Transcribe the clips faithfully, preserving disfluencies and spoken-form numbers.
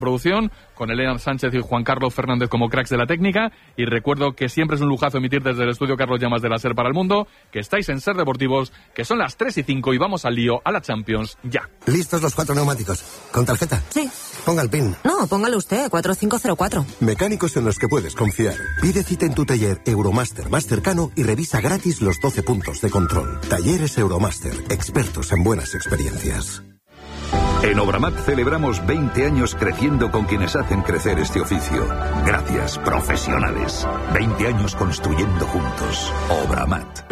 producción, con Elena Sánchez y Juan Carlos Fernández como cracks de la técnica, y recuerdo que siempre es un lujazo emitir desde el estudio Carlos Llamas de la SER para el Mundo, que estáis en SER Deportivos, que son las tres y cinco y vamos al lío, a la Champions, ya. ¿Listos los cuatro neumáticos? ¿Con tarjeta? Sí. Ponga el PIN. No, póngalo usted, cuatro cinco cero cuatro. Mecánicos en los que puedes confiar. Pide cita en tu taller Euromaster más cercano y revisa gratis los doce puntos de control. Talleres Euromaster, expertos en buenas experiencias. En Obramat celebramos veinte años creciendo con quienes hacen crecer este oficio. Gracias, profesionales. veinte años construyendo juntos. Obramat.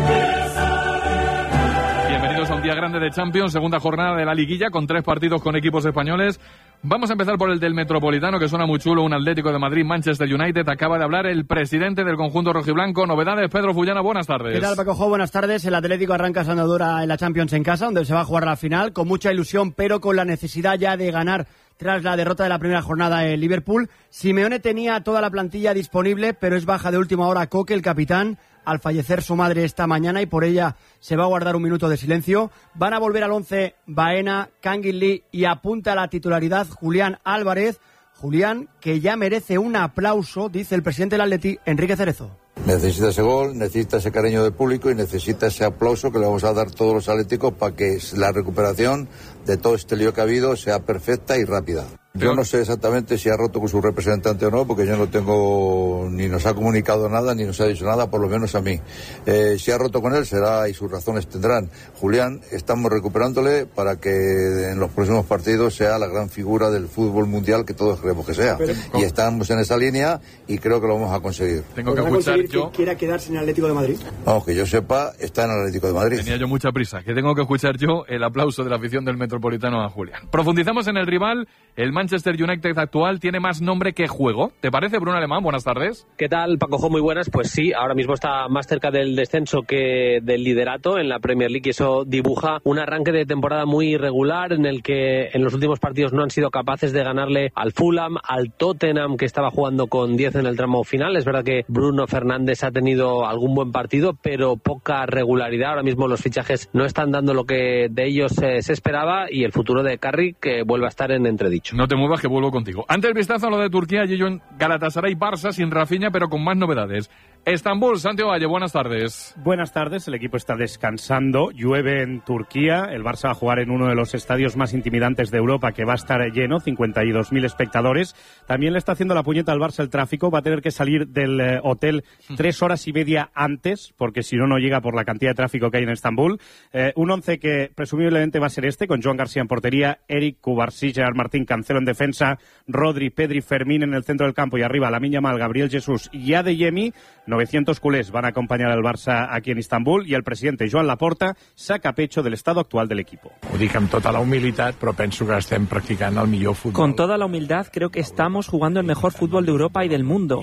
Bienvenidos a un día grande de Champions, segunda jornada de la liguilla con tres partidos con equipos españoles. Vamos a empezar por el del Metropolitano, que suena muy chulo, un Atlético de Madrid, Manchester United. Acaba de hablar el presidente del conjunto rojiblanco. Novedades, Pedro Fullana, buenas tardes. ¿Qué tal, Paco? Buenas tardes. El Atlético arranca su andadura en la Champions en casa, donde se va a jugar la final, con mucha ilusión, pero con la necesidad ya de ganar tras la derrota de la primera jornada en Liverpool. Simeone tenía toda la plantilla disponible, pero es baja de última hora Coque, el capitán, al fallecer su madre esta mañana, y por ella se va a guardar un minuto de silencio. Van a volver al once Baena, Kangin Lee y apunta a la titularidad Julián Álvarez. Julián, que ya merece un aplauso, dice el presidente del Atleti, Enrique Cerezo. Necesita ese gol, necesita ese cariño del público y necesita ese aplauso que le vamos a dar todos los atléticos para que la recuperación de todo este lío que ha habido sea perfecta y rápida. Yo no sé exactamente si ha roto con su representante o no, porque yo no tengo, ni nos ha comunicado nada, ni nos ha dicho nada, por lo menos a mí. Eh, si ha roto con él, será y sus razones tendrán. Julián, estamos recuperándole para que en los próximos partidos sea la gran figura del fútbol mundial que todos creemos que sea. Pero, y estamos en esa línea y creo que lo vamos a conseguir. Tengo que escuchar yo... que quiera quedarse en el Atlético de Madrid? Vamos, que yo sepa, está en el Atlético de Madrid. Tenía yo mucha prisa, que tengo que escuchar yo el aplauso de la afición del Metropolitano a Julián. Profundizamos en el rival. El Manchester United actual tiene más nombre que juego. ¿Te parece, Bruno Alemán? Buenas tardes. ¿Qué tal, Paco? Muy buenas. Pues sí, ahora mismo está más cerca del descenso que del liderato en la Premier League, y eso dibuja un arranque de temporada muy irregular en el que en los últimos partidos no han sido capaces de ganarle al Fulham, al Tottenham, que estaba jugando con diez en el tramo final. Es verdad que Bruno Fernández ha tenido algún buen partido, pero poca regularidad. Ahora mismo los fichajes no están dando lo que de ellos eh, se esperaba, y el futuro de Carrick que vuelve a estar en entredicho. No te muevas, que vuelvo contigo. Antes el vistazo a lo de Turquía, y yo en Galatasaray Barça sin Rafinha, pero con más novedades. Estambul, Santiago Valle, buenas tardes. Buenas tardes, el equipo está descansando, llueve en Turquía, el Barça va a jugar en uno de los estadios más intimidantes de Europa, que va a estar lleno, cincuenta y dos mil espectadores. También le está haciendo la puñeta al Barça el tráfico, va a tener que salir del eh, hotel tres horas y media antes, porque si no, no llega por la cantidad de tráfico que hay en Estambul. Eh, un once que presumiblemente va a ser este, con Joan García en portería, Eric, Cubarsí, Gerard Martín, Cancelo en defensa, Rodri, Pedri, Fermín en el centro del campo, y arriba Lamine Yamal, Gabriel Jesús y Adeyemi. novecientos culés van a acompañar al Barça aquí en Estambul, y el presidente Joan Laporta saca pecho del estado actual del equipo. Ho dic amb tota la humilitat, però penso que estem practicant el millor fútbol. Con toda la humildad, creo que estamos jugando el mejor fútbol de Europa y del mundo.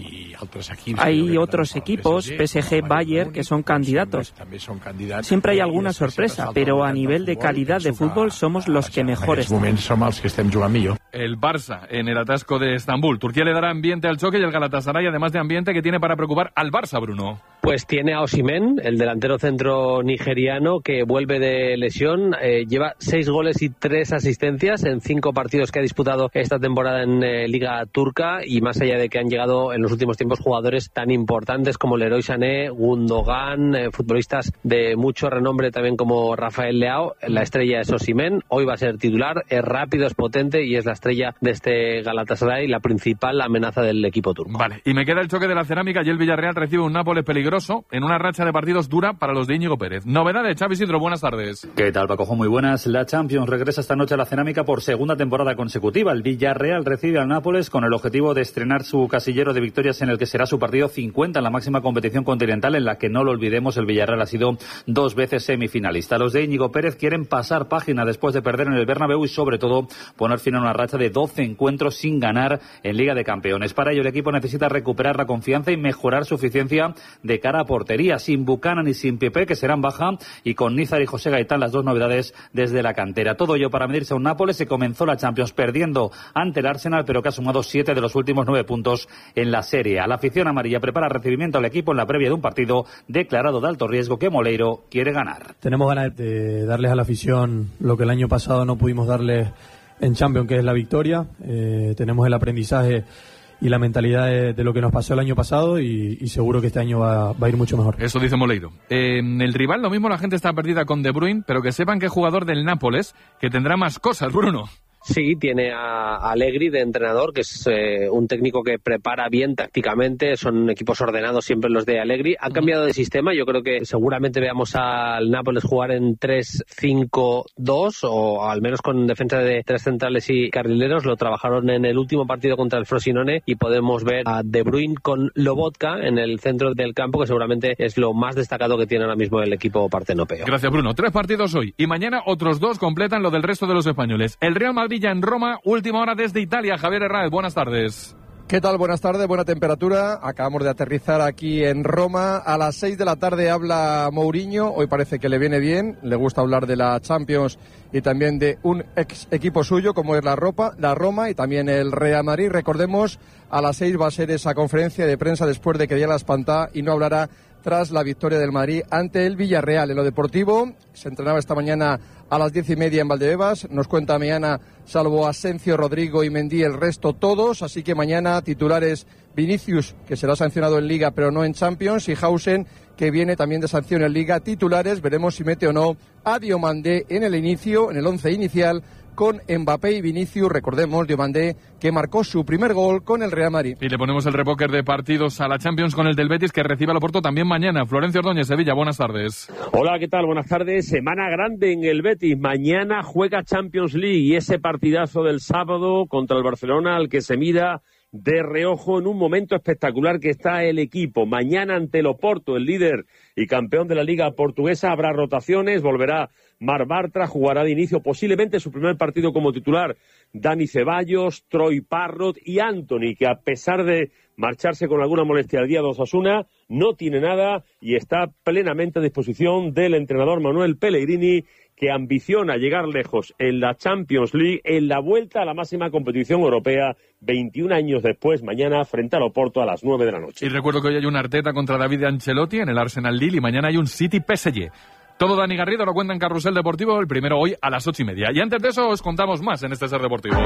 Hay otros equipos, P S G, Bayern, que son candidatos. Siempre hay alguna sorpresa, pero a nivel de calidad de fútbol somos los que mejor estamos. El Barça en el atasco de Estambul. Turquía le dará ambiente al choque, y el Galatasaray, además de ambiente, que tiene para preocupar al Barça, Bruno. Pues tiene a Osimhen, el delantero centro nigeriano, que vuelve de lesión. Eh, lleva seis goles y tres asistencias en cinco partidos que ha disputado esta temporada en eh, Liga Turca, y más allá de que han llegado en los últimos tiempos jugadores tan importantes como Leroy Sané, Gundogan, eh, futbolistas de mucho renombre también como Rafael Leao, la estrella es Osimhen. Hoy va a ser titular, es rápido, es potente y es la estrella de este Galatasaray, la principal amenaza del equipo turco. Vale, y me queda el choque de la cerámica, y el Villarreal recibe un Nápoles peligroso en una racha de partidos dura para los de Íñigo Pérez. Novedades, Xavi Sidro, buenas tardes. ¿Qué tal, Paco? Muy buenas. La Champions regresa esta noche a la cerámica por segunda temporada consecutiva. El Villarreal recibe al Nápoles con el objetivo de estrenar su casillero de victorias en el que será su partido cincuenta en la máxima competición continental, en la que, no lo olvidemos, el Villarreal ha sido dos veces semifinalista. Los de Íñigo Pérez quieren pasar página después de perder en el Bernabéu y, sobre todo, poner fin a una racha de doce encuentros sin ganar en Liga de Campeones. Para ello, el equipo necesita recuperar la confianza y mejorar su eficiencia de cara a portería, sin Buchanan y sin Pepe, que serán baja, y con Nízar y José Gaitán, las dos novedades desde la cantera. Todo ello para medirse a un Nápoles que comenzó la Champions perdiendo ante el Arsenal, pero que ha sumado siete de los últimos nueve puntos en la Serie A. La afición amarilla prepara recibimiento al equipo en la previa de un partido declarado de alto riesgo que Moleiro quiere ganar. Tenemos ganas de darles a la afición lo que el año pasado no pudimos darles en Champions, que es la victoria. Eh, tenemos el aprendizaje y la mentalidad de, de lo que nos pasó el año pasado y, y seguro que este año va, va a ir mucho mejor. Eso dice Moleiro. Eh, el rival, lo mismo, la gente está perdida con De Bruyne, pero que sepan que es jugador del Nápoles, que tendrá más cosas, Bruno. Sí, tiene a Allegri de entrenador, que es eh, un técnico que prepara bien tácticamente, son equipos ordenados siempre los de Allegri. Han cambiado de sistema, yo creo que seguramente veamos al Nápoles jugar en tres cinco dos, o al menos con defensa de tres centrales y carrileros. Lo trabajaron en el último partido contra el Frosinone y podemos ver a De Bruyne con Lobotka en el centro del campo, que seguramente es lo más destacado que tiene ahora mismo el equipo partenopeo. Gracias, Bruno. Tres partidos hoy y mañana otros dos completan lo del resto de los españoles. El Real Madrid ya en Roma, última hora desde Italia. Javier Herráez, buenas tardes. ¿Qué tal? Buenas tardes, buena temperatura. Acabamos de aterrizar aquí en Roma. A las seis de la tarde habla Mourinho. Hoy parece que le viene bien. Le gusta hablar de la Champions y también de un ex equipo suyo como es la, Ropa, la Roma y también el Real Madrid. Recordemos, a las seis va a ser esa conferencia de prensa después de que diera la espantá y no hablará tras la victoria del Madrid ante el Villarreal. En lo deportivo, se entrenaba esta mañana a las diez y media en Valdebebas. Nos cuenta mañana, salvo Asensio, Rodrigo y Mendy, el resto todos. Así que mañana titulares Vinicius, que será sancionado en Liga pero no en Champions, y Hausen, que viene también de sanción en Liga. Titulares, veremos si mete o no a Diomandé en el inicio, en el once inicial, con Mbappé y Vinicius. Recordemos, Diomandé, que marcó su primer gol con el Real Madrid. Y le ponemos el repóquer de partidos a la Champions con el del Betis, que recibe al Oporto también mañana. Florencio Ordóñez, Sevilla, buenas tardes. Hola, ¿qué tal? Buenas tardes. Semana grande en el Betis. Mañana juega Champions League y ese partidazo del sábado contra el Barcelona, al que se mira de reojo en un momento espectacular que está el equipo. Mañana ante el Oporto, el líder y campeón de la Liga Portuguesa, habrá rotaciones, volverá Marc Bartra, jugará de inicio posiblemente su primer partido como titular Dani Ceballos, Troy Parrott y Antony, que a pesar de marcharse con alguna molestia al día de Osasuna, no tiene nada y está plenamente a disposición del entrenador Manuel Pellegrini, que ambiciona llegar lejos en la Champions League, en la vuelta a la máxima competición europea, veintiún años después, mañana frente al Oporto a las nueve de la noche. Y recuerdo que hoy hay un Arteta contra David Ancelotti en el Arsenal Lille y mañana hay un City P S G. Todo Dani Garrido lo cuenta en Carrusel Deportivo, el primero hoy a las ocho y media. Y antes de eso os contamos más en este Ser Deportivos.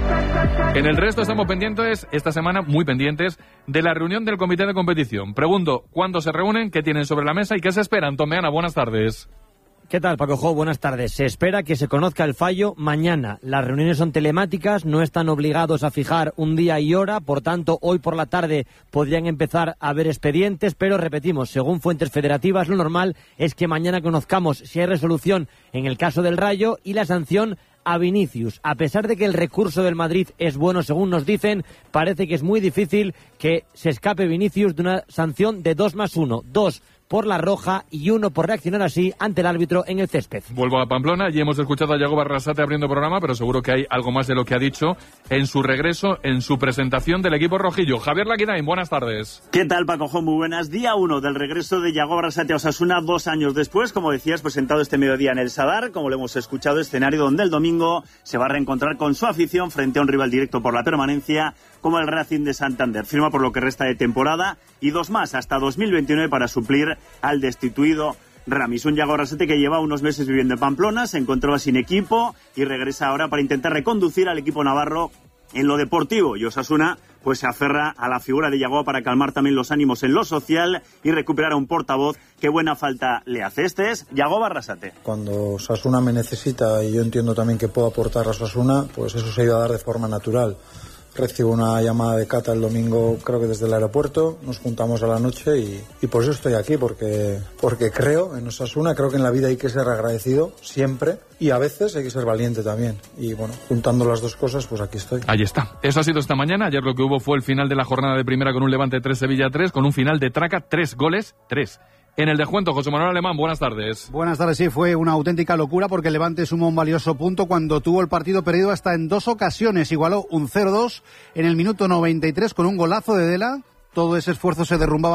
En el resto estamos pendientes, esta semana muy pendientes, de la reunión del comité de competición. Pregunto, ¿cuándo se reúnen? ¿Qué tienen sobre la mesa? ¿Y qué se esperan? Tomeana, buenas tardes. ¿Qué tal, Paco Jo? Buenas tardes. Se espera que se conozca el fallo mañana. Las reuniones son telemáticas, no están obligados a fijar un día y hora, por tanto, hoy por la tarde podrían empezar a haber expedientes, pero repetimos, según fuentes federativas, lo normal es que mañana conozcamos si hay resolución en el caso del Rayo y la sanción a Vinicius. A pesar de que el recurso del Madrid es bueno, según nos dicen, parece que es muy difícil que se escape Vinicius de una sanción de dos más uno. Dos por la roja y uno por reaccionar así ante el árbitro en el césped. Vuelvo a Pamplona y hemos escuchado a Yago Arrasate abriendo programa, pero seguro que hay algo más de lo que ha dicho en su regreso, en su presentación del equipo rojillo. Javier Laquinain, buenas tardes. ¿Qué tal, Paco Jo? Muy buenas. Día uno del regreso de Yago Arrasate a Osasuna, dos años después, como decías, presentado este mediodía en el Sadar, como lo hemos escuchado, escenario donde el domingo se va a reencontrar con su afición frente a un rival directo por la permanencia, como el Racing de Santander. Firma por lo que resta de temporada y dos más hasta dos mil veintinueve para suplir al destituido Ramis. Un Yago Arrasate que lleva unos meses viviendo en Pamplona, se encontraba sin equipo y regresa ahora para intentar reconducir al equipo navarro en lo deportivo. Y Osasuna pues se aferra a la figura de Yago para calmar también los ánimos en lo social y recuperar a un portavoz que buena falta le hace. Este es Yago Arrasate. Cuando Osasuna me necesita y yo entiendo también que puedo aportar a Osasuna, pues eso se iba a dar de forma natural. Recibo una llamada de Cata el domingo, creo que desde el aeropuerto, nos juntamos a la noche y, y por eso estoy aquí, porque, porque creo en Osasuna, creo que en la vida hay que ser agradecido siempre y a veces hay que ser valiente también. Y bueno, juntando las dos cosas, pues aquí estoy. Ahí está. Eso ha sido esta mañana. Ayer lo que hubo fue el final de la jornada de primera con un Levante tres, Sevilla tres, con un final de traca, tres goles, tres. En el descuento, José Manuel Alemán, buenas tardes. Buenas tardes, sí, fue una auténtica locura porque el Levante sumó un valioso punto cuando tuvo el partido perdido hasta en dos ocasiones. Igualó un cero dos en el minuto noventa y tres con un golazo de Dela. Todo ese esfuerzo se derrumbaba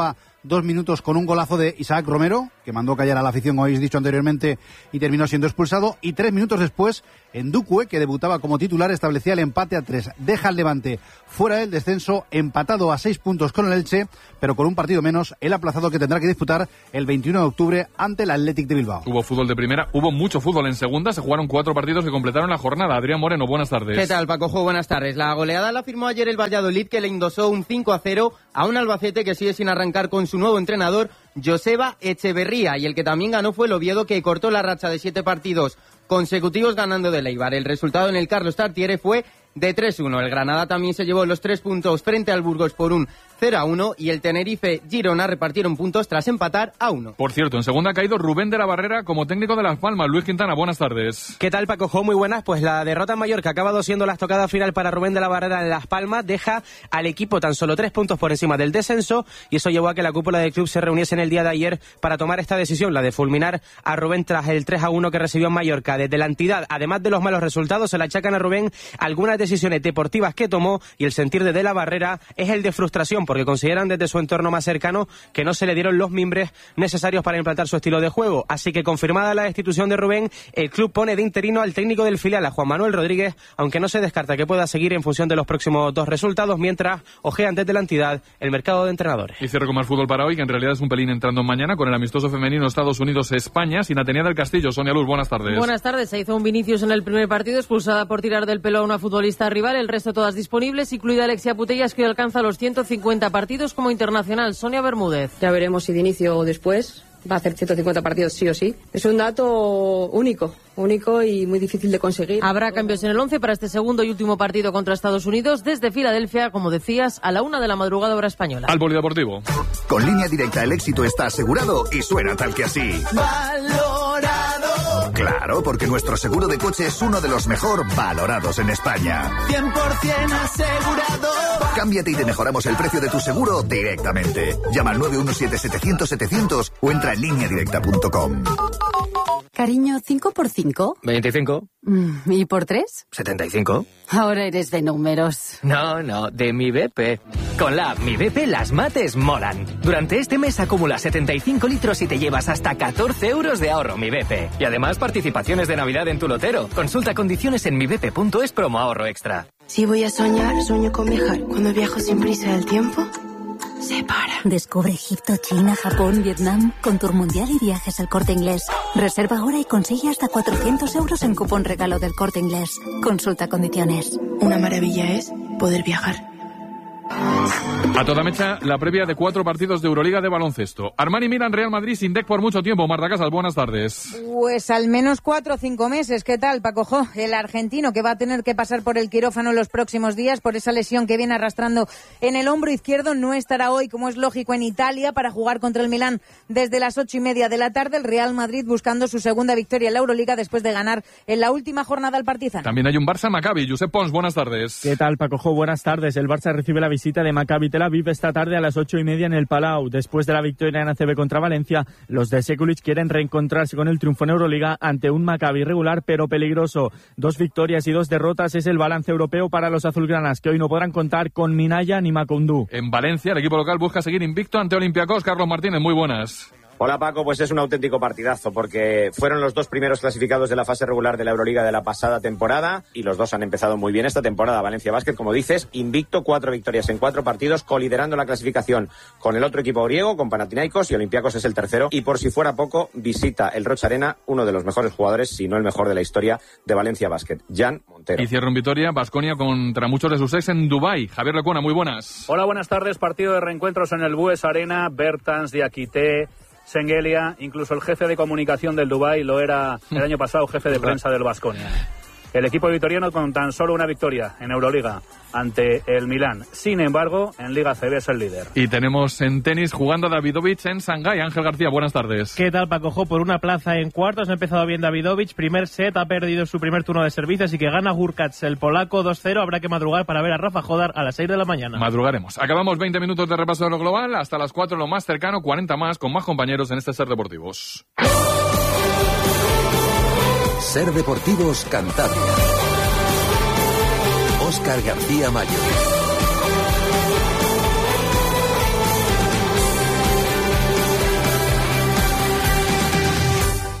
dos minutos con un golazo de Isaac Romero, que mandó callar a la afición, como habéis dicho anteriormente, y terminó siendo expulsado. Y tres minutos después, Ndukwe, que debutaba como titular, establecía el empate a tres. Deja al Levante fuera del descenso, empatado a seis puntos con el Elche, pero con un partido menos, el aplazado que tendrá que disputar el veintiuno de octubre ante el Athletic de Bilbao. Hubo fútbol de primera, hubo mucho fútbol en segunda, se jugaron cuatro partidos que completaron la jornada. Adrián Moreno, buenas tardes. ¿Qué tal, Paco Jo? Buenas tardes. La goleada la firmó ayer el Valladolid, que le endosó un cinco a cero a un Albacete que sigue sin arrancar con su nuevo entrenador, Joseba Echeverría, y el que también ganó fue el Oviedo, que cortó la racha de siete partidos consecutivos ganando del Eibar. El resultado en el Carlos Tartiere fue de tres uno. El Granada también se llevó los tres puntos frente al Burgos por un cero a uno y el Tenerife Girona repartieron puntos tras empatar a uno. Por cierto, en segunda ha caído Rubén de la Barrera como técnico de Las Palmas. Luis Quintana, buenas tardes. ¿Qué tal, Paco Jo? Muy buenas. Pues la derrota en Mallorca, acabado siendo la estocada final para Rubén de la Barrera en Las Palmas, deja al equipo tan solo tres puntos por encima del descenso, y eso llevó a que la cúpula del club se reuniese en el día de ayer para tomar esta decisión, la de fulminar a Rubén tras el tres a uno que recibió en Mallorca. Desde la entidad, además de los malos resultados, se le achacan a Rubén algunas decisiones deportivas que tomó, y el sentir de De la Barrera es el de frustración, porque consideran desde su entorno más cercano que no se le dieron los mimbres necesarios para implantar su estilo de juego. Así que, confirmada la destitución de Rubén, el club pone de interino al técnico del filial, a Juan Manuel Rodríguez, aunque no se descarta que pueda seguir en función de los próximos dos resultados, mientras ojean desde la entidad el mercado de entrenadores. Y cierro con más fútbol para hoy, que en realidad es un pelín entrando mañana, con el amistoso femenino Estados Unidos-España, sin Atenea del Castillo. Sonia Luz, buenas tardes. Buenas tardes. Se hizo un Vinicius en el primer partido, expulsada por tirar del pelo a una futbolista rival, el resto todas disponibles, incluida Alexia Putellas, que alcanza los ciento cincuenta partidos como internacional. Sonia Bermúdez. Ya veremos si de inicio o después. Va a hacer ciento cincuenta partidos sí o sí. Es un dato único, único y muy difícil de conseguir. Habrá cambios en el once para este segundo y último partido contra Estados Unidos desde Filadelfia, como decías, a la una de la madrugada hora española. Al polideportivo. Con Línea Directa el éxito está asegurado y suena tal que así. Valorado. Claro, porque nuestro seguro de coche es uno de los mejor valorados en España. cien por ciento asegurado. Cámbiate y te mejoramos el precio de tu seguro directamente. Llama al nueve uno siete setecientos setecientos o entra en línea directa punto com. Cariño, ¿cinco por cinco? veinticinco. Mm, ¿Y por tres? setenta y cinco. Ahora eres de números. No, no, de Mi B P. Con la app Mi B P las mates molan. Durante este mes acumula setenta y cinco litros y te llevas hasta catorce euros de ahorro Mi B P. Y además participaciones de Navidad en tu lotero. Consulta condiciones en mi b p punto es promo ahorro extra. Si voy a soñar, sueño con viajar. Cuando viajo sin prisa del tiempo, se para. Descubre Egipto, China, Japón, Vietnam con Tour Mundial y Viajes El Corte Inglés. Reserva ahora y consigue hasta cuatrocientos euros en cupón regalo del Corte Inglés. Consulta condiciones. Una maravilla es poder viajar. A toda mecha, la previa de cuatro partidos de Euroliga de baloncesto. Armani Milan, Real Madrid sin D E C por mucho tiempo. Marta Casal, buenas tardes. Pues al menos cuatro o cinco meses. ¿Qué tal, Paco Jo? El argentino que va a tener que pasar por el quirófano en los próximos días por esa lesión que viene arrastrando en el hombro izquierdo. No estará hoy, como es lógico, en Italia para jugar contra el Milán desde las ocho y media de la tarde. El Real Madrid buscando su segunda victoria en la Euroliga después de ganar en la última jornada al Partizan. También hay un Barça Maccabi. Josep Pons, buenas tardes. ¿Qué tal, Paco Jo? Buenas tardes. El Barça recibe la visita de Maccabi Tel Aviv esta tarde a las ocho y media en el Palau. Después de la victoria en A C B contra Valencia, los de Sekulic quieren reencontrarse con el triunfo en Euroliga ante un Maccabi regular pero peligroso. Dos victorias y dos derrotas es el balance europeo para los azulgranas, que hoy no podrán contar con Minaya ni Macoundou. En Valencia, el equipo local busca seguir invicto ante Olympiacos. Carlos Martínez, muy buenas. Hola Paco, pues es un auténtico partidazo porque fueron los dos primeros clasificados de la fase regular de la Euroliga de la pasada temporada y los dos han empezado muy bien esta temporada. Valencia Basket, como dices, invicto, cuatro victorias en cuatro partidos, coliderando la clasificación con el otro equipo griego, con Panathinaikos, y Olympiacos es el tercero. Y por si fuera poco, visita el Roch Arena uno de los mejores jugadores, si no el mejor de la historia de Valencia Basket, Jan Montero. Y cierra en Vitoria, Baskonia contra muchos de sus ex en Dubái. Javier Lecuona, muy buenas. Hola, buenas tardes. Partido de reencuentros en el Bues Arena. Bertans, Diakité, Sengelia, incluso el jefe de comunicación del Dubái lo era el año pasado, jefe de prensa del Baskonia. El equipo vitoriano con tan solo una victoria en Euroliga ante el Milán. Sin embargo, en Liga C B es el líder. Y tenemos en tenis jugando a Davidovich en Shanghái. Ángel García, buenas tardes. ¿Qué tal, Paco Jo? Por una plaza en cuartos ha empezado bien Davidovich. Primer set, ha perdido su primer turno de servicio, así que gana Hurkacz, el polaco, dos cero. Habrá que madrugar para ver a Rafa Jodar a las seis de la mañana. Madrugaremos. Acabamos veinte minutos de repaso de lo global. Hasta las cuatro lo más cercano, cuarenta más, con más compañeros en este Ser Deportivos. Ser Deportivos Cantabria. Óscar García Mayo.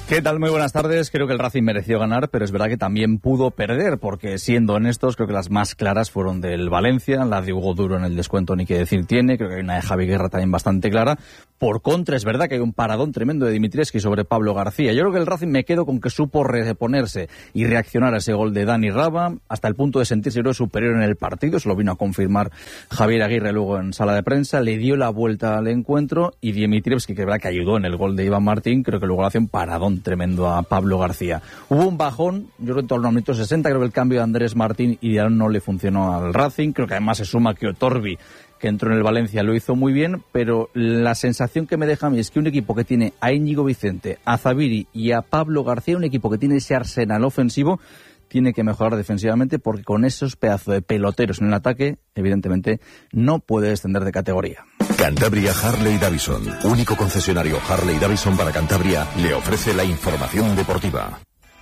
¿Qué tal? Muy buenas tardes. Creo que el Racing mereció ganar, pero es verdad que también pudo perder, porque siendo honestos, creo que las más claras fueron del Valencia, la de Hugo Duro en el descuento ni qué decir tiene, creo que hay una de Javi Guerra también bastante clara. Por contra, es verdad que hay un paradón tremendo de Dimitrescu sobre Pablo García. Yo creo que el Racing me quedo con que supo reponerse y reaccionar a ese gol de Dani Raba, hasta el punto de sentirse creo, superior en el partido, se lo vino a confirmar Javier Aguirre luego en sala de prensa, le dio la vuelta al encuentro y Dimitrescu, que es verdad que ayudó en el gol de Iván Martín, creo que luego le hace un paradón tremendo a Pablo García. Hubo un bajón, yo creo que en torno al minuto sesenta, creo que el cambio de Andrés Martín y de no le funcionó al Racing, creo que además se suma que Otorbi, que entró en el Valencia, lo hizo muy bien, pero la sensación que me deja a mí es que un equipo que tiene a Íñigo Vicente, a Zabiri y a Pablo García, un equipo que tiene ese arsenal ofensivo, tiene que mejorar defensivamente porque con esos pedazos de peloteros en el ataque, evidentemente, no puede descender de categoría. Cantabria Harley Davidson, único concesionario Harley Davidson para Cantabria, le ofrece la información deportiva.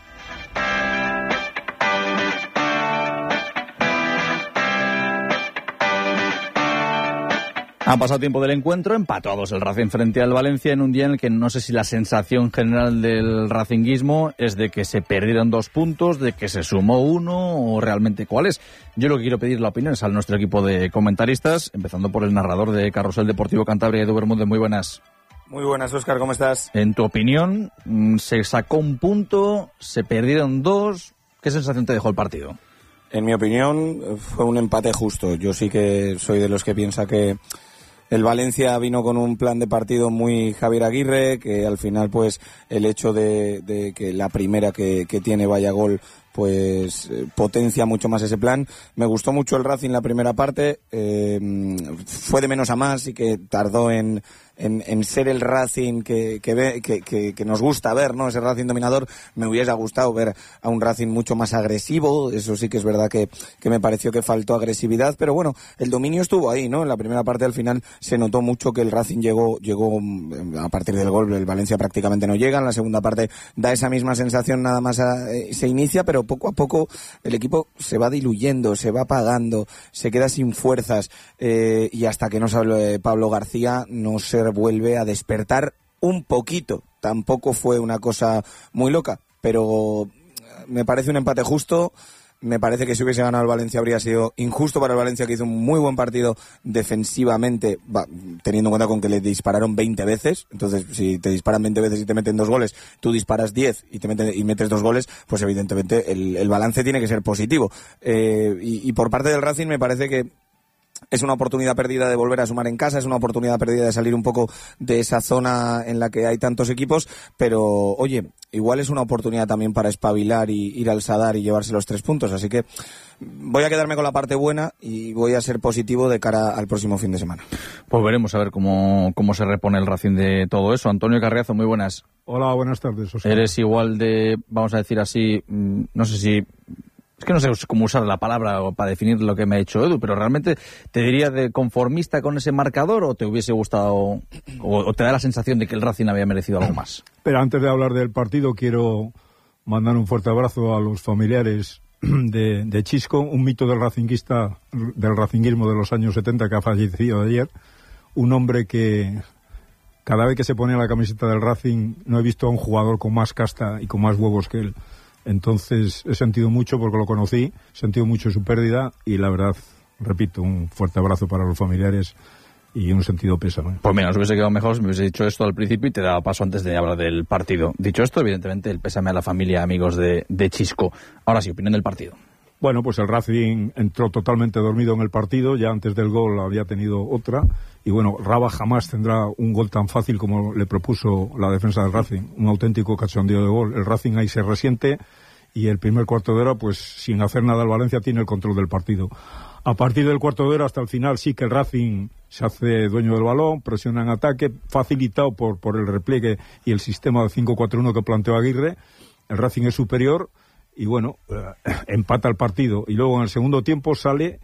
Ha pasado tiempo del encuentro, empató a dos el Racing frente al Valencia en un día en el que no sé si la sensación general del racinguismo es de que se perdieron dos puntos, de que se sumó uno o realmente cuál es. Yo lo que quiero pedir la opinión es a nuestro equipo de comentaristas, empezando por el narrador de Carrusel Deportivo Cantabria, Edu Bermúdez. Muy buenas. Muy buenas, Óscar, ¿cómo estás? En tu opinión, se sacó un punto, se perdieron dos, ¿qué sensación te dejó el partido? En mi opinión fue un empate justo. Yo sí que soy de los que piensa que el Valencia vino con un plan de partido muy Javier Aguirre, que al final pues el hecho de, de que la primera que, que tiene vaya gol pues eh, potencia mucho más ese plan. Me gustó mucho el Racing la primera parte, eh, fue de menos a más y que tardó en, en, en ser el Racing que, que, ve, que, que, que nos gusta ver, ¿no? Ese Racing dominador. Me hubiese gustado ver a un Racing mucho más agresivo, eso sí que es verdad que, que me pareció que faltó agresividad, pero bueno, el dominio estuvo ahí, ¿no? En la primera parte al final se notó mucho que el Racing llegó, llegó a partir del gol, el Valencia prácticamente no llega, en la segunda parte da esa misma sensación, nada más a, eh, se inicia, pero poco a poco el equipo se va diluyendo, se va apagando, se queda sin fuerzas eh, y hasta que no sale Pablo García no se vuelve a despertar un poquito. Tampoco fue una cosa muy loca, pero me parece un empate justo. Me parece que si hubiese ganado el Valencia habría sido injusto para el Valencia, que hizo un muy buen partido defensivamente, va, teniendo en cuenta con que le dispararon veinte veces. Entonces, si te disparan veinte veces y te meten dos goles, tú disparas diez y te meten, y metes dos goles, pues evidentemente el, el balance tiene que ser positivo. Eh, y, y por parte del Racing me parece que es una oportunidad perdida de volver a sumar en casa, es una oportunidad perdida de salir un poco de esa zona en la que hay tantos equipos, pero oye, igual es una oportunidad también para espabilar y ir al Sadar y llevarse los tres puntos, así que voy a quedarme con la parte buena y voy a ser positivo de cara al próximo fin de semana. Pues veremos a ver cómo, cómo se repone el Racing de todo eso. Antonio Carriazo, muy buenas. Hola, buenas tardes, Oscar. Eres igual de, vamos a decir así, no sé si... Es que no sé cómo usar la palabra para definir lo que me ha hecho Edu, pero realmente te diría de conformista con ese marcador o te hubiese gustado o, o te da la sensación de que el Racing había merecido algo más. Pero antes de hablar del partido quiero mandar un fuerte abrazo a los familiares de, de Chisco, un mito del racinguista, del racinguismo de los años setenta que ha fallecido ayer, un hombre que cada vez que se pone la camiseta del Racing no he visto a un jugador con más casta y con más huevos que él. Entonces he sentido mucho porque lo conocí, he sentido mucho su pérdida y la verdad, repito, un fuerte abrazo para los familiares y un sentido pésame. Pues mira, nos hubiese quedado mejor si me hubiese dicho esto al principio y te daba paso antes de hablar del partido. Dicho esto, evidentemente el pésame a la familia, amigos de, de Chisco. Ahora sí, opinión del partido. Bueno, pues el Racing entró totalmente dormido en el partido, ya antes del gol había tenido otra, y bueno, Raba jamás tendrá un gol tan fácil como le propuso la defensa del Racing, un auténtico cachondeo de gol. El Racing ahí se resiente y el primer cuarto de hora, pues sin hacer nada el Valencia tiene el control del partido. A partir del cuarto de hora hasta el final sí que el Racing se hace dueño del balón, presiona en ataque, facilitado por, por el repliegue y el sistema de cinco cuatro uno que planteó Aguirre. El Racing es superior y bueno, eh, empata el partido y luego en el segundo tiempo sale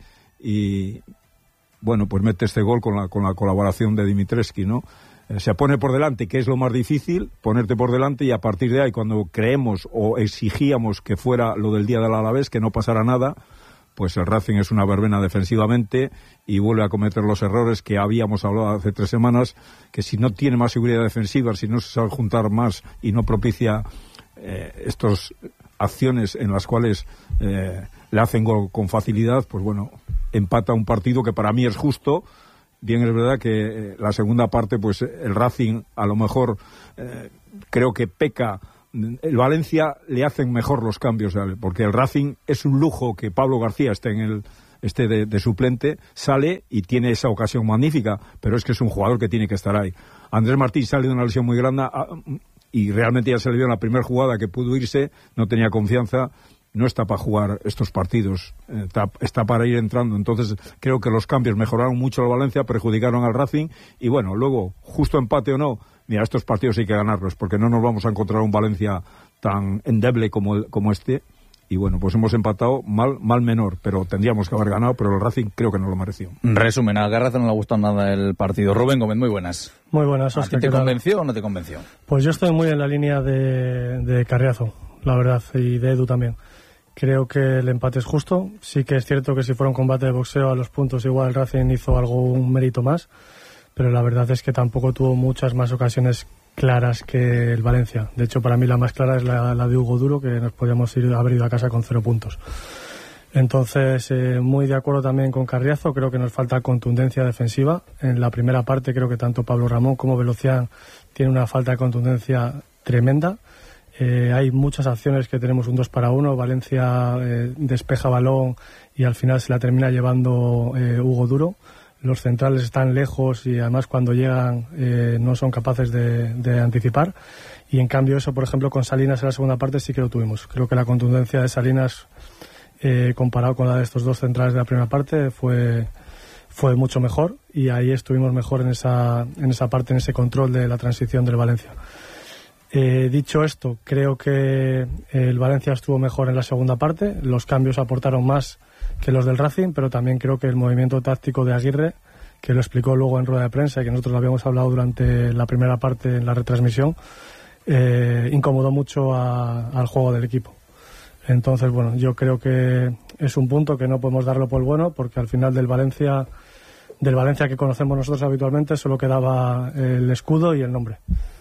y bueno, pues mete este gol con la, con la colaboración de Dimitrescu, ¿no? Eh, se pone por delante, que es lo más difícil, ponerte por delante, y a partir de ahí, cuando creemos o exigíamos que fuera lo del día del Alavés, que no pasara nada, pues el Racing es una verbena defensivamente y vuelve a cometer los errores que habíamos hablado hace tres semanas, que si no tiene más seguridad defensiva, si no se sabe juntar más y no propicia eh, estas acciones en las cuales eh, le hacen gol con facilidad, pues bueno, empata un partido que para mí es justo. Bien, es verdad que eh, la segunda parte, pues el Racing a lo mejor eh, creo que peca. El Valencia le hacen mejor los cambios, porque el Racing es un lujo que Pablo García esté en el esté de, de suplente, sale y tiene esa ocasión magnífica, pero es que es un jugador que tiene que estar ahí. Andrés Martín sale de una lesión muy grande y realmente ya se le vio en la primera jugada que pudo irse, no tenía confianza, no está para jugar estos partidos, está, está para ir entrando. Entonces creo que los cambios mejoraron mucho al Valencia, perjudicaron al Racing y bueno, luego, justo empate o no, mira, estos partidos hay que ganarlos, porque no nos vamos a encontrar un Valencia tan endeble como, el, como este. Y bueno, pues hemos empatado mal, mal menor, pero tendríamos que haber ganado, pero el Racing creo que no lo mereció. Resumen, a Garraza no le ha gustado nada el partido. Rubén Gómez, muy buenas. Muy buenas, Oscar. ¿A ti te convenció o no te convenció? Pues yo estoy muy en la línea de, de Carriazo, la verdad, y de Edu también. Creo que el empate es justo. Sí que es cierto que si fuera un combate de boxeo a los puntos, igual el Racing hizo algún mérito más, pero la verdad es que tampoco tuvo muchas más ocasiones claras que el Valencia. De hecho, para mí la más clara es la, la de Hugo Duro, que nos podíamos ir, haber ido a casa con cero puntos. Entonces, eh, muy de acuerdo también con Carriazo. Creo que nos falta contundencia defensiva. En la primera parte creo que tanto Pablo Ramón como Velocián tienen una falta de contundencia tremenda. Eh, hay muchas acciones que tenemos un dos para uno. Valencia eh, despeja balón y al final se la termina llevando eh, Hugo Duro. Los centrales están lejos y además cuando llegan eh, no son capaces de, de anticipar. Y en cambio eso, por ejemplo, con Salinas en la segunda parte sí que lo tuvimos. Creo que la contundencia de Salinas, eh, comparado con la de estos dos centrales de la primera parte, fue, fue mucho mejor. Y ahí estuvimos mejor en esa, en esa parte, en ese control de la transición del Valencia. Eh, dicho esto, creo que el Valencia estuvo mejor en la segunda parte. Los cambios aportaron más que los del Racing, pero también creo que el movimiento táctico de Aguirre, que lo explicó luego en rueda de prensa y que nosotros lo habíamos hablado durante la primera parte en la retransmisión, eh, incomodó mucho a, al juego del equipo. Entonces, bueno, yo creo que es un punto que no podemos darlo por bueno, porque al final del Valencia, del Valencia que conocemos nosotros habitualmente, solo quedaba el escudo y el nombre.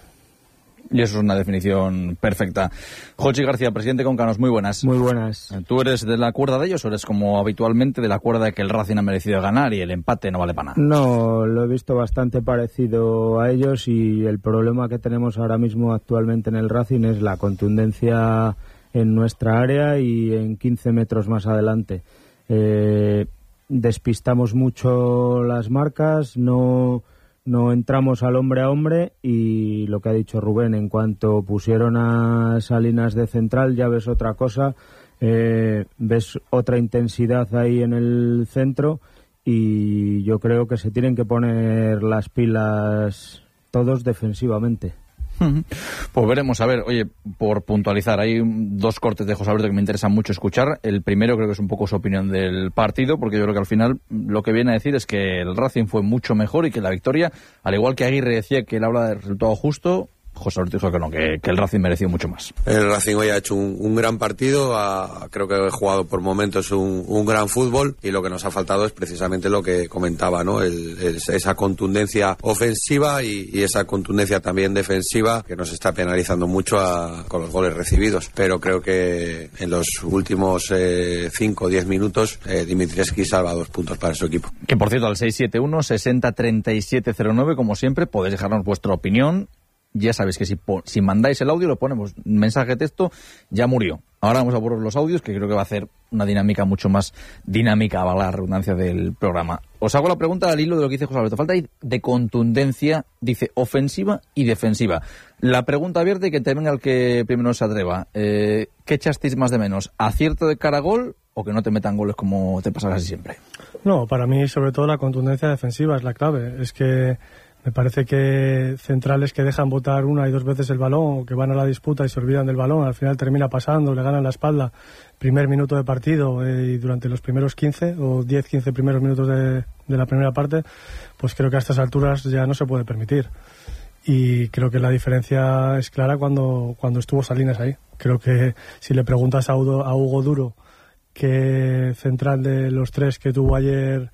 Y eso es una definición perfecta. Jochi García, presidente Concanos, muy buenas. Muy buenas. ¿Tú eres de la cuerda de ellos o eres como habitualmente de la cuerda de que el Racing ha merecido ganar y el empate no vale para nada? No, lo he visto bastante parecido a ellos y el problema que tenemos ahora mismo actualmente en el Racing es la contundencia en nuestra área y en quince metros más adelante. Eh, despistamos mucho las marcas, no... No entramos al hombre a hombre y lo que ha dicho Rubén, en cuanto pusieron a Salinas de central ya ves otra cosa, eh, ves otra intensidad ahí en el centro y yo creo que se tienen que poner las pilas todos defensivamente. Pues veremos, a ver, oye, por puntualizar, hay dos cortes de José Alberto que me interesan mucho escuchar. El primero creo que es un poco su opinión del partido, porque yo creo que al final lo que viene a decir es que el Racing fue mucho mejor y que la victoria, al igual que Aguirre decía que él habla de resultado justo, José Alberto dijo que no, que, que el Racing mereció mucho más. El Racing hoy ha hecho un, un gran partido, ha, creo que ha jugado por momentos un, un gran fútbol y lo que nos ha faltado es precisamente lo que comentaba, ¿no? El, el, esa contundencia ofensiva y, y esa contundencia también defensiva que nos está penalizando mucho a, con los goles recibidos. Pero creo que en los últimos cinco o diez minutos eh, Dimitrievski salva dos puntos para su equipo. Que por cierto, al seis siete uno, sesenta, treinta y siete cero nueve, como siempre, podéis dejarnos vuestra opinión. Ya sabéis que si, si mandáis el audio, lo ponemos mensaje de texto, ya murió. Ahora vamos a borrar los audios, que creo que va a hacer una dinámica mucho más dinámica, a la redundancia del programa. Os hago la pregunta al hilo de lo que dice José Alberto. Falta de contundencia, dice ofensiva y defensiva. La pregunta abierta y que te venga el que primero se atreva. Eh, ¿Qué echasteis más de menos? ¿Acierto de cara a gol o que no te metan goles como te pasa casi siempre? No, para mí sobre todo la contundencia defensiva es la clave. Es que me parece que centrales que dejan botar una y dos veces el balón o que van a la disputa y se olvidan del balón, al final termina pasando, le ganan la espalda, primer minuto de partido eh, y durante los primeros quince o diez quince primeros minutos de, de la primera parte, pues creo que a estas alturas ya no se puede permitir. Y creo que la diferencia es clara cuando, cuando estuvo Salinas ahí. Creo que si le preguntas a Hugo, a Hugo Duro qué central de los tres que tuvo ayer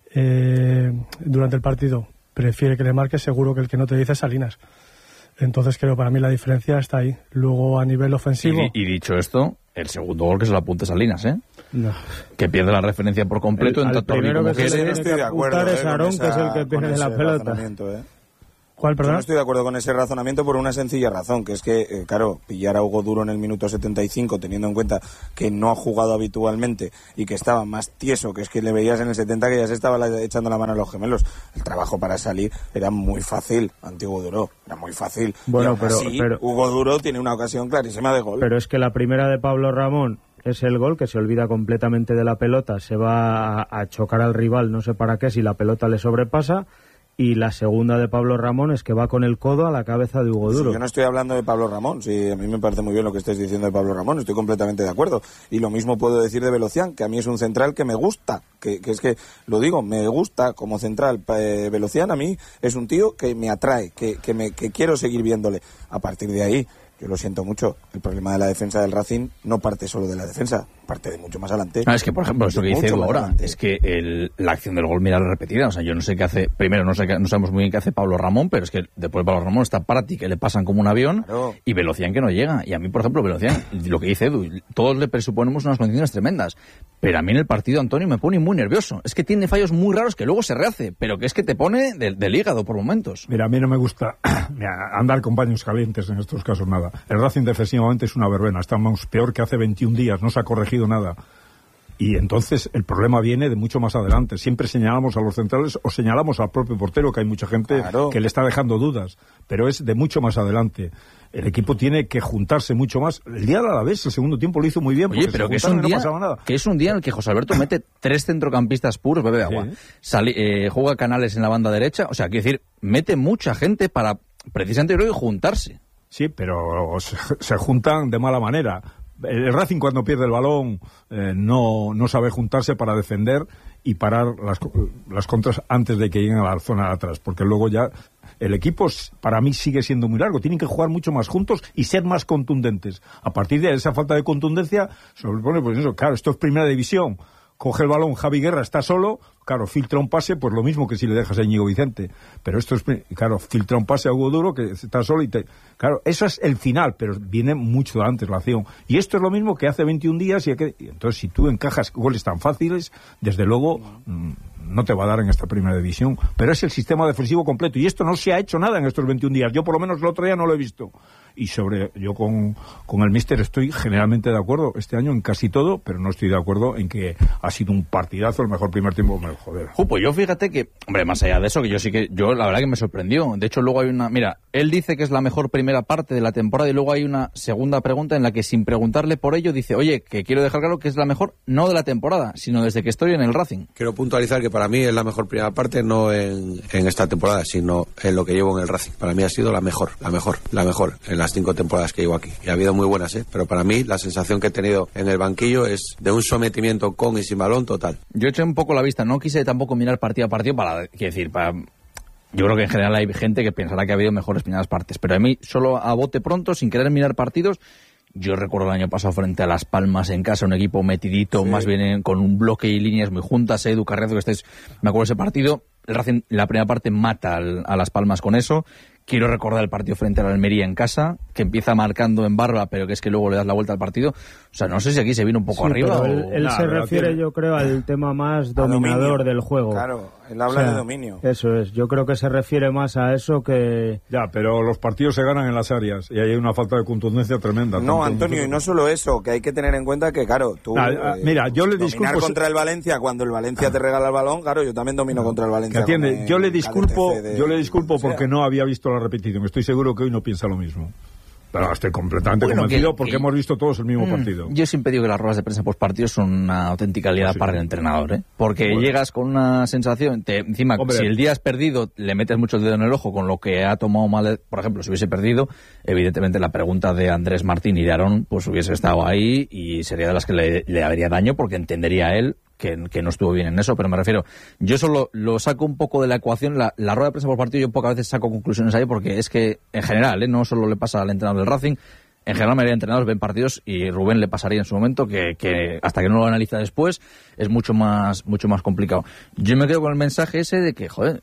eh, durante el partido prefiere que le marque, seguro que el que no te dice es Salinas. Entonces creo para mí la diferencia está ahí. Luego a nivel ofensivo... Y, y dicho esto, el segundo gol que se lo apunte Salinas, ¿eh? No. Que pierde la referencia por completo. El, en tanto primero que, que se quiere. tiene que apuntar es Aarón, que es el que pierde la pelota. ¿eh? ¿Cuál, perdón? Yo no estoy de acuerdo con ese razonamiento por una sencilla razón, que es que, eh, claro, pillar a Hugo Duro en el minuto setenta y cinco, teniendo en cuenta que no ha jugado habitualmente y que estaba más tieso, que es que le veías en el setenta que ya se estaba la, echando la mano a los gemelos. El trabajo para salir era muy fácil ante Hugo Duro, era muy fácil. Bueno, y aún pero, así, pero Hugo Duro tiene una ocasión clarísima de gol. Pero es que la primera de Pablo Ramón es el gol, que se olvida completamente de la pelota, se va a, a chocar al rival, no sé para qué, si la pelota le sobrepasa. Y la segunda de Pablo Ramón es que va con el codo a la cabeza de Hugo Duro. Sí, yo no estoy hablando de Pablo Ramón, sí, a mí me parece muy bien lo que estáis diciendo de Pablo Ramón, estoy completamente de acuerdo. Y lo mismo puedo decir de Velocián, que a mí es un central que me gusta, que, que es que, lo digo, me gusta como central. Eh, Velocián a mí es un tío que me atrae, que, que, me, que quiero seguir viéndole. A partir de ahí, yo lo siento mucho, el problema de la defensa del Racing no parte solo de la defensa, parte de mucho más adelante. Ah, es que, por ejemplo, esto que dice Edu ahora, adelante. es que el, la acción del gol, mira la repetida, o sea, yo no sé qué hace, primero no sé qué, no sabemos muy bien qué hace Pablo Ramón, pero es que después de Pablo Ramón está Prati, que le pasan como un avión, claro. Y Velocián que no llega, y a mí, por ejemplo, Velocián, lo que dice Edu, todos le presuponemos unas condiciones tremendas, pero a mí en el partido, Antonio, me pone muy nervioso, es que tiene fallos muy raros que luego se rehace, pero que es que te pone del, del hígado por momentos. Mira, a mí no me gusta andar con baños calientes en estos casos, nada. El Racing defensivamente es una verbena, estamos peor que hace veintiún días, no se ha corregido nada. Y entonces el problema viene de mucho más adelante. Siempre señalamos a los centrales o señalamos al propio portero, que hay mucha gente claro. que le está dejando dudas, pero es de mucho más adelante. El equipo tiene que juntarse mucho más. El día de Alavés, el segundo tiempo lo hizo muy bien. Oye, pero que es, un día, no que es un día en el que José Alberto mete tres centrocampistas puros, bebe de agua. Sí. Sali, eh, juega Canales en la banda derecha. O sea, quiero decir, mete mucha gente para precisamente creo, juntarse. Sí, pero se, se juntan de mala manera. El Racing cuando pierde el balón eh, no, no sabe juntarse para defender y parar las, las contras antes de que lleguen a la zona de atrás, porque luego ya el equipo para mí sigue siendo muy largo, tienen que jugar mucho más juntos y ser más contundentes. A partir de esa falta de contundencia sobrepone, pues eso, claro, esto es primera división. Coge el balón, Javi Guerra está solo, claro, filtra un pase, pues lo mismo que si le dejas a Íñigo Vicente. Pero esto es, claro, filtra un pase a Hugo Duro que está solo y te... Claro, eso es el final, pero viene mucho antes la acción. Y esto es lo mismo que hace veintiún días y, que, y entonces si tú encajas goles tan fáciles, desde luego mmm, no te va a dar en esta primera división. Pero es el sistema defensivo completo y esto no se ha hecho nada en estos veintiún días. Yo por lo menos el otro día no lo he visto. Y sobre, yo con, con el míster estoy generalmente de acuerdo este año en casi todo, pero no estoy de acuerdo en que ha sido un partidazo el mejor primer tiempo. Me joder. Uh, pues yo fíjate que, hombre, más allá de eso, que yo sí que, yo la verdad que me sorprendió. De hecho, luego hay una, mira, él dice que es la mejor primera parte de la temporada y luego hay una segunda pregunta en la que sin preguntarle por ello dice, oye, que quiero dejar claro que es la mejor, no de la temporada, sino desde que estoy en el Racing. Quiero puntualizar que para mí es la mejor primera parte, no en, en esta temporada, sino en lo que llevo en el Racing. Para mí ha sido la mejor, la mejor, la mejor en las cinco temporadas que llevo aquí. Y ha habido muy buenas, ¿eh? Pero para mí la sensación que he tenido en el banquillo es de un sometimiento con y sin balón total. Yo eché un poco la vista, no quise tampoco mirar partido a partido para, quiero decir, para... Yo creo que en general hay gente que pensará que ha habido mejores primeras partes, pero a mí, solo a bote pronto, sin querer mirar partidos, yo recuerdo el año pasado frente a Las Palmas en casa, un equipo metidito, sí. más bien en, con un bloque y líneas muy juntas, Edu Carriazo, que estés, me acuerdo de ese partido, el Racing, la primera parte mata al, a Las Palmas con eso. Quiero recordar el partido frente a la Almería en casa, que empieza marcando en barba, pero que es que luego le das la vuelta al partido. O sea, no sé si aquí se viene un poco sí, arriba. Pero o... Él, él nah, se refiere, tiene... yo creo, al tema más dominador del juego. Claro, él habla o sea, de dominio. Eso es, yo creo que se refiere más a eso que... Ya, pero los partidos se ganan en las áreas y hay una falta de contundencia tremenda. No, Antonio, y no solo eso, que hay que tener en cuenta que, claro, tú... Ah, ah, mira, yo le disculpo... Dominar contra el Valencia, cuando el Valencia te regala el balón, claro, yo también domino no, contra el Valencia. Que atiende, yo le disculpo, de, yo le disculpo porque sea. no había visto la repetición, estoy seguro seguro que hoy no piensa lo mismo. Pero estoy completamente bueno, convencido que, porque que, hemos visto todos el mismo mm, partido. Yo siempre digo que las ruedas de prensa post partido son una auténtica liada sí. para el entrenador, ¿eh? Porque bueno. llegas con una sensación, te, encima, Hombre. si el día has perdido, le metes mucho el dedo en el ojo con lo que ha tomado mal, por ejemplo, si hubiese perdido, evidentemente la pregunta de Andrés Martín y de Aarón, pues hubiese estado ahí y sería de las que le, le haría daño porque entendería él Que, que no estuvo bien en eso, pero me refiero, yo solo lo saco un poco de la ecuación, la, la rueda de prensa por partido, yo pocas veces saco conclusiones ahí, porque es que, en general, ¿eh? no solo le pasa al entrenador del Racing, en general la mayoría de entrenadores ven partidos, y Rubén le pasaría en su momento que, que hasta que no lo analiza después es mucho más mucho más complicado. Yo me quedo con el mensaje ese de que, joder,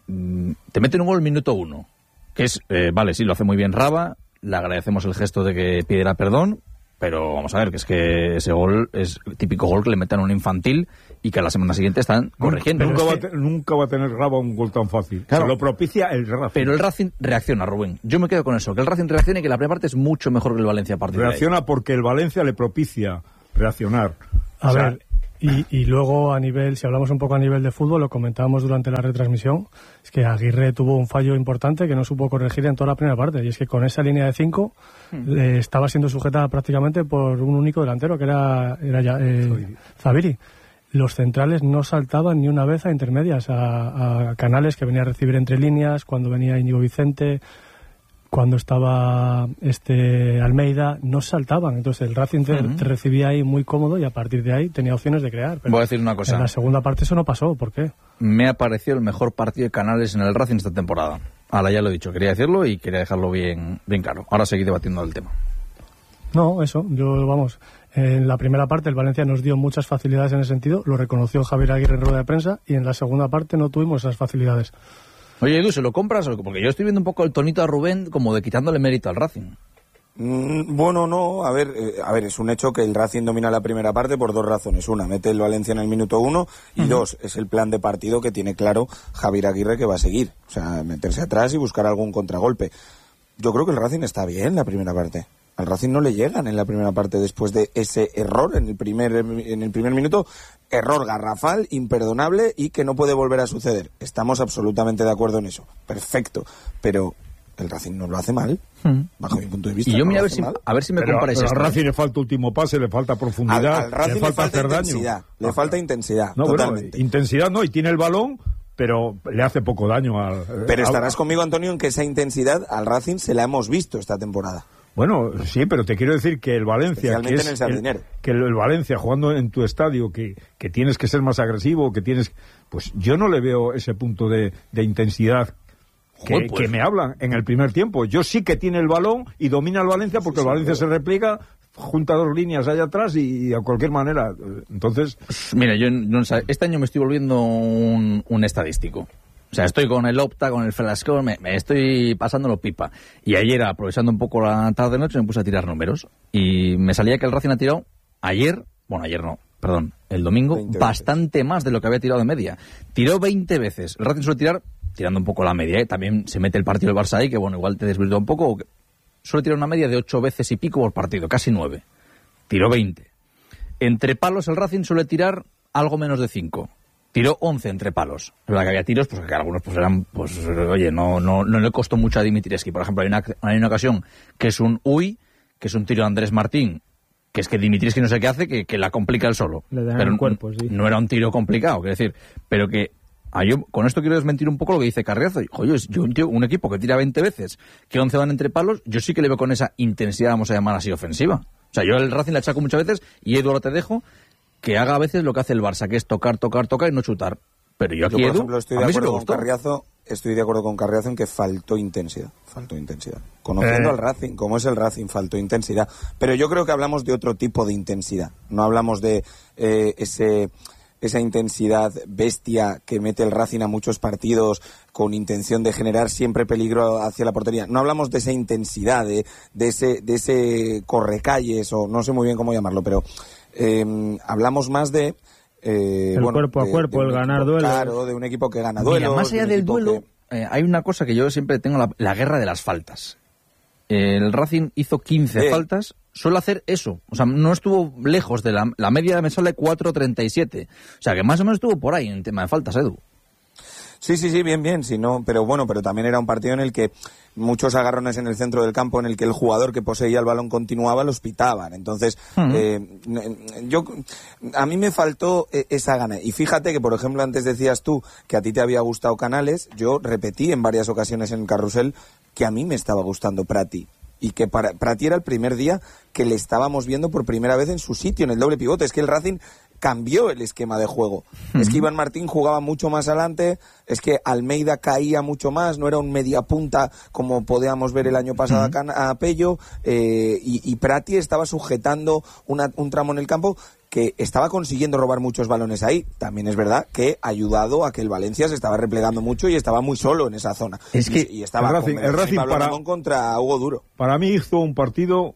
te meten un gol minuto uno, que es, eh, vale, sí, lo hace muy bien Raba, le agradecemos el gesto de que pidiera perdón, pero vamos a ver, que es que ese gol es el típico gol que le meten a un infantil y que a la semana siguiente están corrigiendo. Nunca, es va, que... a te, nunca va a tener Raba un gol tan fácil. Claro. Se lo propicia el Racing. Pero el Racing reacciona, Rubén. Yo me quedo con eso, que el Racing reacciona y que la primera parte es mucho mejor que el Valencia a partir Reacciona de ahí. porque el Valencia le propicia reaccionar. A o sea, ver, y, y luego a nivel, si hablamos un poco a nivel de fútbol, lo comentábamos durante la retransmisión, es que Aguirre tuvo un fallo importante que no supo corregir en toda la primera parte, y es que con esa línea de cinco hmm. eh, estaba siendo sujetada prácticamente por un único delantero, que era, era ya, eh, Zaviri. Los centrales no saltaban ni una vez a intermedias, a, a canales que venía a recibir entre líneas, cuando venía Íñigo Vicente, cuando estaba este Almeida, no saltaban. Entonces el Racing te, uh-huh. te recibía ahí muy cómodo y a partir de ahí tenía opciones de crear. Pero voy a decir una cosa. En la segunda parte eso no pasó. ¿Por qué? Me ha parecido el mejor partido de Canales en el Racing esta temporada. Ahora ya lo he dicho, quería decirlo y quería dejarlo bien, bien claro. Ahora seguir debatiendo el tema. No, eso, yo, vamos, en la primera parte el Valencia nos dio muchas facilidades en ese sentido, lo reconoció Javier Aguirre en rueda de prensa, y en la segunda parte no tuvimos esas facilidades. Oye, Edu, ¿se lo compras? Porque yo estoy viendo un poco el tonito a Rubén como de quitándole mérito al Racing. Mm, bueno, no, a ver, eh, a ver, es un hecho que el Racing domina la primera parte por dos razones. Una, mete el Valencia en el minuto uno, y uh-huh. dos, es el plan de partido que tiene claro Javier Aguirre que va a seguir. O sea, meterse atrás y buscar algún contragolpe. Yo creo que el Racing está bien la primera parte. Al Racing no le llegan en la primera parte después de ese error en el primer en el primer minuto, error garrafal, imperdonable y que no puede volver a suceder. Estamos absolutamente de acuerdo en eso. Perfecto, pero el Racing no lo hace mal, hmm. bajo mi punto de vista. Y yo no mira a ver, si, a ver si me pero, comparáis pero esto. Al Racing le falta último pase, le falta profundidad, al, al Racing le falta, le falta hacer intensidad, daño. Le falta intensidad, no, totalmente. Bueno, intensidad no, y tiene el balón, pero le hace poco daño al... Pero al, estarás conmigo, Antonio, en que esa intensidad al Racing se la hemos visto esta temporada. Bueno, sí, pero te quiero decir que el Valencia, que, es en el Sardinero. el, que el Valencia jugando en tu estadio, que, que tienes que ser más agresivo, que tienes, pues yo no le veo ese punto de, de intensidad que, Joder, pues. que me hablan en el primer tiempo. Yo sí que tiene el balón y domina el Valencia porque sí, el Valencia sí, se replica, junta dos líneas allá atrás y, y a cualquier manera. Entonces, mira, yo no, este año me estoy volviendo un, un estadístico. O sea, estoy con el Opta, con el Flascor, me, me estoy pasándolo pipa. Y ayer, aprovechando un poco la tarde-noche, me puse a tirar números. Y me salía que el Racing ha tirado ayer, bueno, ayer no, perdón, el domingo, bastante más de lo que había tirado de media. Tiró veinte veces. El Racing suele tirar, tirando un poco la media, ¿eh? También se mete el partido del Barça ahí, que bueno, igual te desvirtúa un poco. Suele tirar una media de ocho veces y pico por partido, casi nueve. Tiró veinte. Entre palos el Racing suele tirar algo menos de cinco. Tiró once entre palos. Es verdad que había tiros, pues que algunos pues eran, pues oye, no, no, no le costó mucho a Dimitrievski. Por ejemplo, hay una, hay una ocasión que es un uy, que es un tiro de Andrés Martín, que es que Dimitrievski no sé qué hace, que, que la complica él solo. Le deja pero el cuerpo, sí. No era un tiro complicado, quiero decir, pero que ah, yo con esto quiero desmentir un poco lo que dice Carriazo. Oye, yo un, tío, un equipo que tira veinte veces, que once van entre palos, yo sí que le veo con esa intensidad, vamos a llamar así, ofensiva. O sea, yo el Racing le achaco muchas veces, y Edu, ahora te dejo, que haga a veces lo que hace el Barça, que es tocar, tocar, tocar y no chutar. Pero yo aquí, yo, por Edu, ejemplo, estoy de acuerdo con Carriazo, estoy de acuerdo con Carriazo en que faltó intensidad, faltó intensidad. Conociendo eh. al Racing, como es el Racing, faltó intensidad. Pero yo creo que hablamos de otro tipo de intensidad. No hablamos de eh, ese esa intensidad bestia que mete el Racing a muchos partidos con intención de generar siempre peligro hacia la portería. No hablamos de esa intensidad, de, de ese de ese correcalles, o no sé muy bien cómo llamarlo, pero eh, hablamos más de Eh, el bueno, cuerpo a de, cuerpo, de el ganar equipo, duelos. Claro, de un equipo que gana duelos. Mira, más allá de del duelo, que... eh, hay una cosa que yo siempre tengo, la, la guerra de las faltas. El Racing hizo quince eh. faltas, suele hacer eso. O sea, no estuvo lejos de la, la media me sale cuatro treinta y siete. O sea, que más o menos estuvo por ahí en tema de faltas, Edu. Sí, sí, sí, bien, bien, sí, no, pero bueno, pero también era un partido en el que muchos agarrones en el centro del campo, en el que el jugador que poseía el balón continuaba, los pitaban. Entonces, uh-huh. eh, yo, a mí me faltó esa gana. Y fíjate que, por ejemplo, antes decías tú que a ti te había gustado Canales, yo repetí en varias ocasiones en Carrusel que a mí me estaba gustando Prati. Y que para Prati era el primer día que le estábamos viendo por primera vez en su sitio, en el doble pivote. Es que el Racing cambió el esquema de juego. Uh-huh. Es que Iván Martín jugaba mucho más adelante, es que Almeida caía mucho más, no era un media punta como podíamos ver el año pasado uh-huh. acá a Pello, eh, y, y Prati estaba sujetando una, un tramo en el campo que estaba consiguiendo robar muchos balones ahí. También es verdad que ha ayudado a que el Valencia se estaba replegando mucho y estaba muy solo en esa zona. Es que y, y estaba el Racing, con el Racing Pablo para, Ramón contra Hugo Duro. Para mí hizo un partido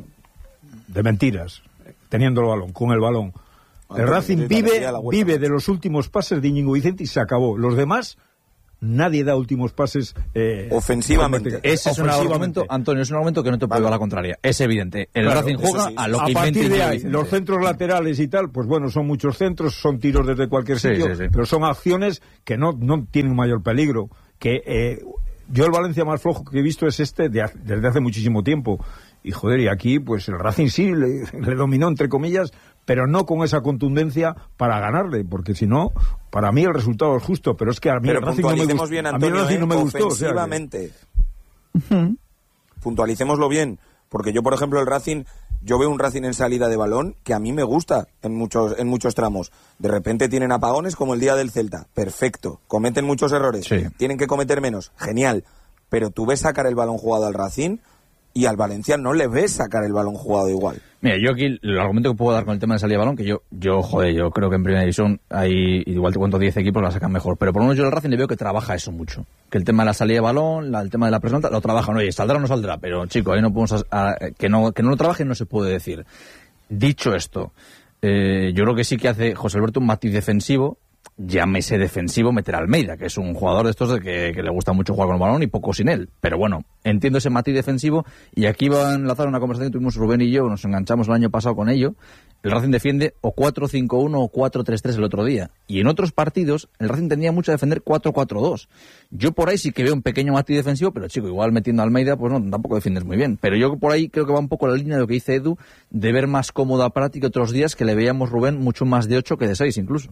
de mentiras, teniendo el balón, con el balón. El Antonio, Racing vive, vive de los últimos pases de Íñigo Vicente y se acabó. Los demás... Nadie da últimos pases eh, ofensivamente. Ese es un argumento, Antonio, es un argumento que no te puede dar la contraria. Es evidente. El claro, Racing juega sí. a lo que a partir invente de ahí, los centros laterales y tal, pues bueno, son muchos centros, son tiros desde cualquier sí, sitio, sí, sí. pero son acciones que no, no tienen mayor peligro. Que eh, yo el Valencia más flojo que he visto es este de, desde hace muchísimo tiempo. Y joder, y aquí pues el Racing sí le, le dominó entre comillas, pero no con esa contundencia para ganarle, porque si no, para mí el resultado es justo, pero es que a mí pero el Racing no me gustó. Bien, Antonio, a mí el Racing eh, no me gustó. Ofensivamente. O sea, que... Puntualicémoslo bien, porque yo, por ejemplo, el Racing, yo veo un Racing en salida de balón que a mí me gusta en muchos en muchos tramos. De repente tienen apagones como el día del Celta, perfecto. Cometen muchos errores, sí. Tienen que cometer menos, genial. Pero tú ves sacar el balón jugado al Racing... Y al Valencia no le ves sacar el balón jugado igual. Mira, yo aquí el argumento que puedo dar con el tema de salida de balón, que yo, yo joder, yo creo que en primera división hay, igual te cuento diez equipos la sacan mejor, pero por lo menos yo al Racing le veo que trabaja eso mucho. Que el tema de la salida de balón, la, el tema de la presión, lo trabajan. Oye, saldrá o no saldrá, pero chico, ahí no podemos, a, a, que no que no lo trabaje no se puede decir. Dicho esto, eh, yo creo que sí que hace José Alberto un matiz defensivo. Llámese defensivo meter a Almeida, que es un jugador de estos de que, que le gusta mucho jugar con el balón y poco sin él. Pero bueno, entiendo ese matiz defensivo y aquí va a enlazar una conversación que tuvimos Rubén y yo, nos enganchamos el año pasado con ello. El Racing defiende o cuatro cinco uno o cuatro tres tres el otro día. Y en otros partidos el Racing tendía mucho a defender cuatro cuatro dos. Yo por ahí sí que veo un pequeño matiz defensivo, pero chico, igual metiendo a Almeida, pues no, tampoco defiendes muy bien. Pero yo por ahí creo que va un poco la línea de lo que dice Edu, de ver más cómodo a Prati que otros días que le veíamos Rubén mucho más de ocho que de seis incluso.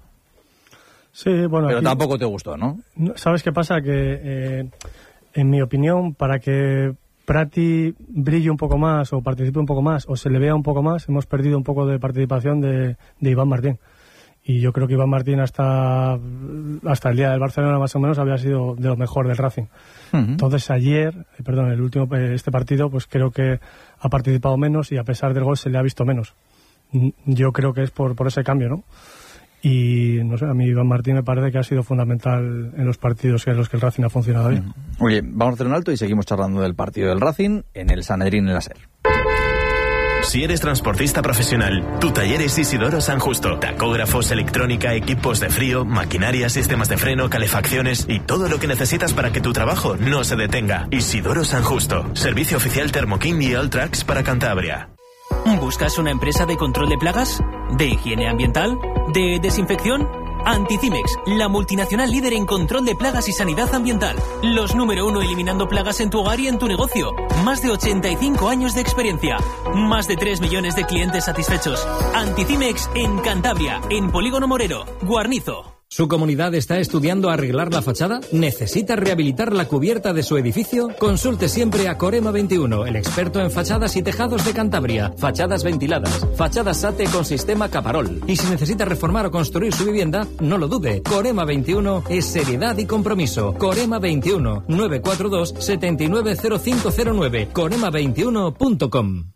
Sí, bueno, pero aquí, tampoco te gustó, ¿no? ¿Sabes qué pasa? Que, eh, en mi opinión, para que Prati brille un poco más o participe un poco más o se le vea un poco más, hemos perdido un poco de participación de, de Iván Martín. Y yo creo que Iván Martín hasta, hasta el día del Barcelona más o menos había sido de lo mejor del Racing. Uh-huh. Entonces ayer, eh, perdón, el último este partido, pues creo que ha participado menos y a pesar del gol se le ha visto menos. Yo creo que es por, por ese cambio, ¿no? Y no sé, a mí Iván Martín me parece que ha sido fundamental en los partidos en los que el Racing ha funcionado bien. Oye, vamos a hacer un alto y seguimos charlando del partido del Racing en el Sanedrín en la SER. Si eres transportista profesional, tu taller es Isidoro San Justo. Tacógrafos, electrónica, equipos de frío, maquinaria, sistemas de freno, calefacciones y todo lo que necesitas para que tu trabajo no se detenga. Isidoro San Justo. Servicio oficial Thermoking y Alltrax para Cantabria. ¿Buscas una empresa de control de plagas? ¿De higiene ambiental? ¿De desinfección? Anticimex, la multinacional líder en control de plagas y sanidad ambiental. Los número uno eliminando plagas en tu hogar y en tu negocio. Más de ochenta y cinco años de experiencia. Más de tres millones de clientes satisfechos. Anticimex en Cantabria, en Polígono Morero, Guarnizo. ¿Su comunidad está estudiando arreglar la fachada? ¿Necesita rehabilitar la cubierta de su edificio? Consulte siempre a Corema veintiuno, el experto en fachadas y tejados de Cantabria. Fachadas ventiladas, fachadas SATE con sistema Caparol. Y si necesita reformar o construir su vivienda, no lo dude. Corema veintiuno es seriedad y compromiso. Corema veintiuno, nueve cuatro dos, siete nueve cero cinco cero nueve. corema veintiuno punto com.